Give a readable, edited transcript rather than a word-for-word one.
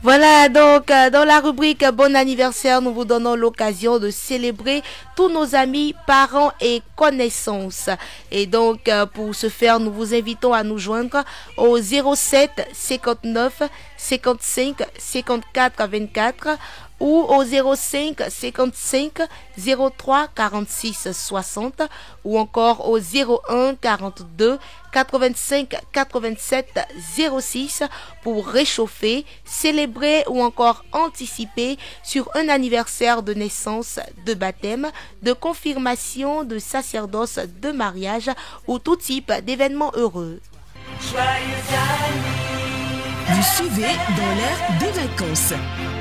Voilà, donc dans la rubrique Bon anniversaire, nous vous donnons l'occasion de célébrer tous nos amis, parents et connaissances. Et donc, pour ce faire, nous vous invitons à nous joindre au 07 59 55 54 24 ou au 05 55 03 46 60 ou encore au 01 42 85 87 06 pour réchauffer, célébrer ou encore anticiper sur un anniversaire de naissance, de baptême, de confirmation, de sacerdoce, de mariage ou tout type d'événement heureux. Vous suivez dans l'air des vacances.